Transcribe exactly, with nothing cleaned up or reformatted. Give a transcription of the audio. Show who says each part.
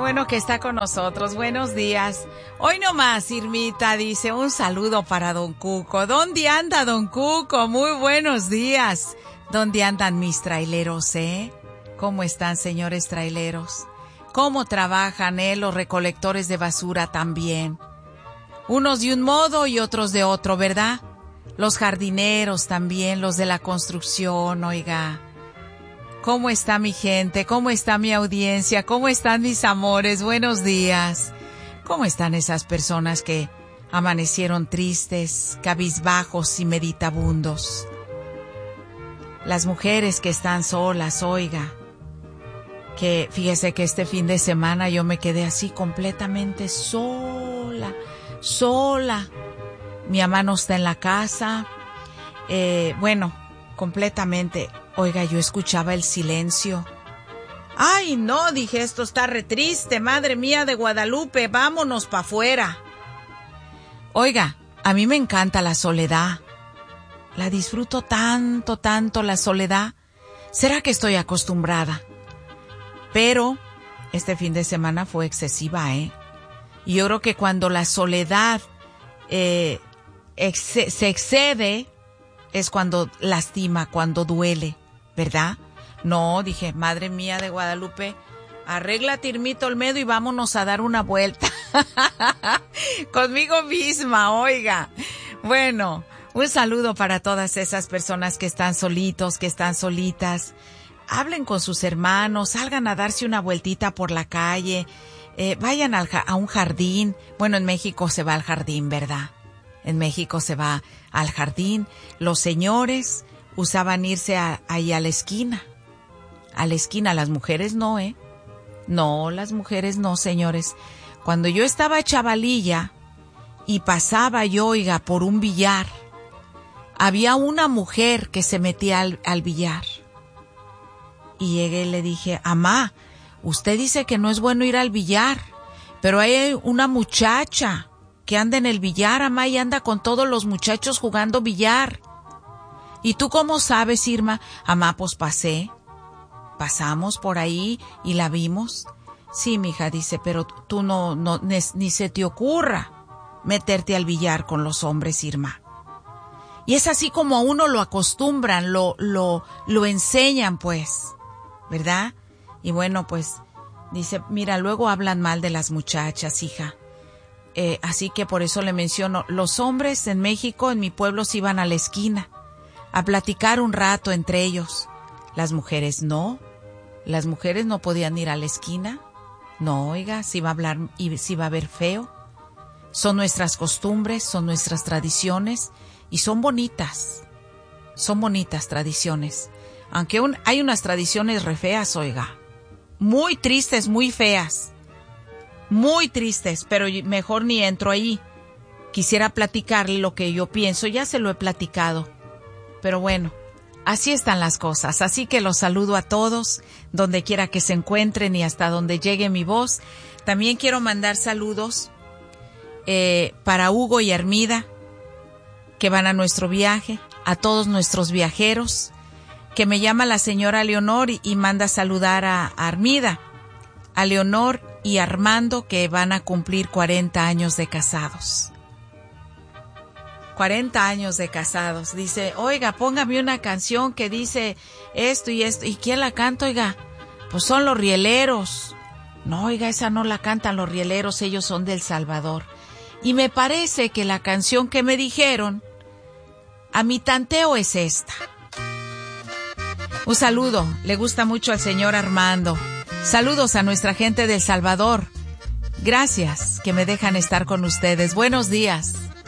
Speaker 1: bueno que está con nosotros. Buenos días. Hoy nomás, Irmita dice, un saludo para don Cuco. ¿Dónde anda don Cuco? Muy buenos días. ¿Dónde andan mis traileros, eh? ¿Cómo están, señores traileros? ¿Cómo trabajan, eh, los recolectores de basura también? Unos de un modo y otros de otro, ¿verdad? Los jardineros también, los de la construcción, oiga. ¿Cómo está mi gente? ¿Cómo está mi audiencia? ¿Cómo están mis amores? Buenos días. ¿Cómo están esas personas que amanecieron tristes, cabizbajos y meditabundos? Las mujeres que están solas, oiga. Que fíjese que este fin de semana yo me quedé así completamente sola, sola. Mi mamá no está en la casa. Eh, bueno, completamente. Oiga, yo escuchaba el silencio. Ay, no, dije, esto está re triste, madre mía de Guadalupe, vámonos pa' afuera. Oiga, a mí me encanta la soledad. La disfruto tanto, tanto la soledad. ¿Será que estoy acostumbrada? Pero este fin de semana fue excesiva, ¿eh? Y yo creo que cuando la soledad eh, ex- se excede, es cuando lastima, cuando duele, ¿verdad? No, dije, madre mía de Guadalupe, arréglate, Irmita Olmedo, y vámonos a dar una vuelta. Conmigo misma, oiga. Bueno, un saludo para todas esas personas que están solitos, que están solitas. Hablen con sus hermanos, salgan a darse una vueltita por la calle, eh, vayan al, a un jardín. Bueno, en México se va al jardín, ¿verdad? En México se va al jardín. Los señores usaban irse a, ahí a la esquina. A la esquina, las mujeres no, ¿eh? No, las mujeres no, señores. Cuando yo estaba chavalilla y pasaba yo, oiga, por un billar, había una mujer que se metía al, al billar. Y llegué y le dije, amá, usted dice que no es bueno ir al billar, pero hay una muchacha que anda en el billar, amá, y anda con todos los muchachos jugando billar. ¿Y tú cómo sabes, Irma? Amá, pues pasé. Pasamos por ahí y la vimos. Sí, mija, dice, pero tú no, no, ni, ni se te ocurra meterte al billar con los hombres, Irma. Y es así como a uno lo acostumbran, lo, lo, lo enseñan, pues, ¿verdad? Y bueno, pues, dice, mira, luego hablan mal de las muchachas, hija. Eh, así que por eso le menciono, los hombres en México, en mi pueblo, se iban a la esquina a platicar un rato entre ellos. Las mujeres no. Las mujeres no podían ir a la esquina. No, oiga, si va a hablar y si va a ver feo. Son nuestras costumbres, son nuestras tradiciones y son bonitas. Son bonitas tradiciones. Aunque un, hay unas tradiciones re feas, oiga. Muy tristes, muy feas. Muy tristes, pero mejor ni entro ahí. Quisiera platicarle lo que yo pienso, ya se lo he platicado. Pero bueno, así están las cosas. Así que los saludo a todos, donde quiera que se encuentren y hasta donde llegue mi voz. También quiero mandar saludos eh, para Hugo y Armida, que van a nuestro viaje, a todos nuestros viajeros, que me llama la señora Leonor y, y manda saludar a, a Armida, a Leonor y Armando, que van a cumplir cuarenta años de casados. cuarenta años de casados. Dice, oiga, póngame una canción que dice esto y esto. ¿Y quién la canta, oiga? Pues son los rieleros. No, oiga, esa no la cantan los rieleros, ellos son de El Salvador. Y me parece que la canción que me dijeron, a mi tanteo, es esta. Un saludo, le gusta mucho al señor Armando. Saludos a nuestra gente de El Salvador. Gracias que me dejan estar con ustedes. Buenos días.